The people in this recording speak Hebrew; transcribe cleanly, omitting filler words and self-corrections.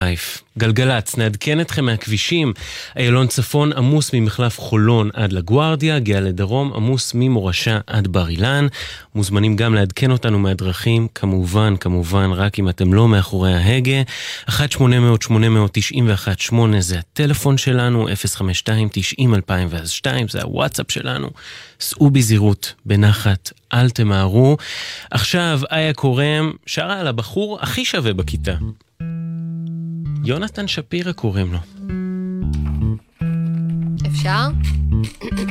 גלגלץ, נעדכן אתכם מהכבישים. איילון צפון עמוס ממחלף חולון עד לגוארדיה, גאה לדרום עמוס ממורשה עד בר אילן. מוזמנים גם לעדכן אותנו מהדרכים, כמובן רק אם אתם לא מאחורי ההגה. 1-800-891-8 זה הטלפון שלנו, 052-90-2002 זה הוואטסאפ שלנו. סעו בזהירות, בנחת, אל תמהרו. עכשיו איה קורם שרה על הבחור הכי שווה בכיתה, יונתן שפירא קוראים לו. אפשר?